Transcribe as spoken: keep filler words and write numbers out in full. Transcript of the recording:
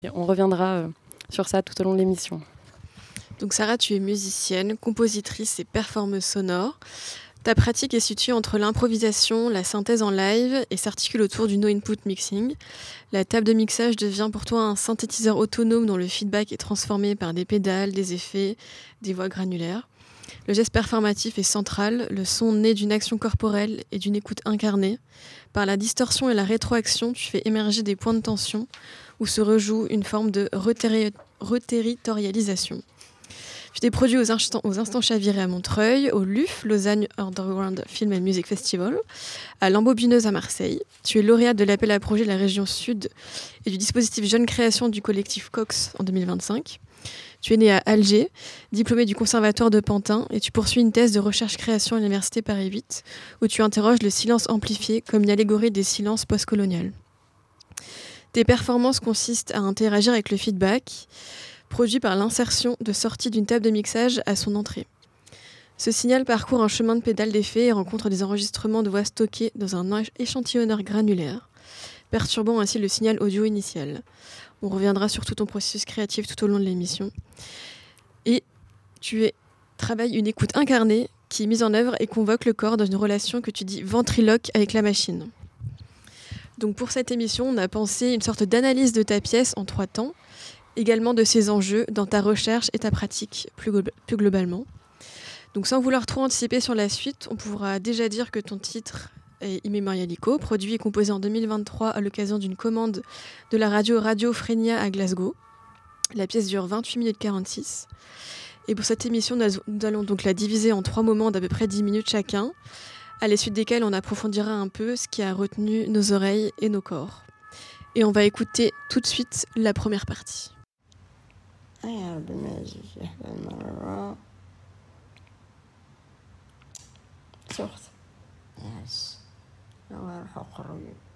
Et on reviendra euh, sur ça tout au long de l'émission. Donc Sarah, tu es musicienne, compositrice et performeuse sonore. Ta pratique est située entre l'improvisation, la synthèse en live et s'articule autour du no-input mixing. La table de mixage devient pour toi un synthétiseur autonome dont le feedback est transformé par des pédales, des effets, des voix granulaires. Le geste performatif est central, le son naît d'une action corporelle et d'une écoute incarnée. Par la distorsion et la rétroaction, tu fais émerger des points de tension où se rejoue une forme de reterri- reterritorialisation. Tu t'es produit aux instants, aux instants chavirés à Montreuil, au L U F, Lausanne Underground Film and Music Festival, à l'Embobineuse à Marseille. Tu es lauréate de l'appel à projet de la région Sud et du dispositif Jeune Création du collectif Cox en deux mille vingt-cinq. Tu es née à Alger, diplômée du Conservatoire de Pantin, et tu poursuis une thèse de recherche-création à l'Université Paris huit, où tu interroges le silence amplifié comme une allégorie des silences postcoloniales. Tes performances consistent à interagir avec le feedback, produit par l'insertion de sortie d'une table de mixage à son entrée. Ce signal parcourt un chemin de pédales d'effet et rencontre des enregistrements de voix stockés dans un échantillonneur granulaire, perturbant ainsi le signal audio initial. On reviendra sur tout ton processus créatif tout au long de l'émission. Et tu es, travailles une écoute incarnée qui est mise en œuvre et convoque le corps dans une relation que tu dis ventriloque avec la machine. Donc pour cette émission, on a pensé une sorte d'analyse de ta pièce en trois temps, également de ses enjeux dans ta recherche et ta pratique plus, glo- plus globalement. Donc sans vouloir trop anticiper sur la suite, on pourra déjà dire que ton titre est Immemorialico, produit et composé en deux mille vingt-trois à l'occasion d'une commande de la radio Radio Frenia à Glasgow. La pièce dure vingt-huit minutes quarante-six. Et pour cette émission, nous allons donc la diviser en trois moments d'à peu près dix minutes chacun, à la suite desquels on approfondira un peu ce qui a retenu nos oreilles et nos corps. Et on va écouter tout de suite la première partie. أنا بالمجد المرة سخت يس نوار حقري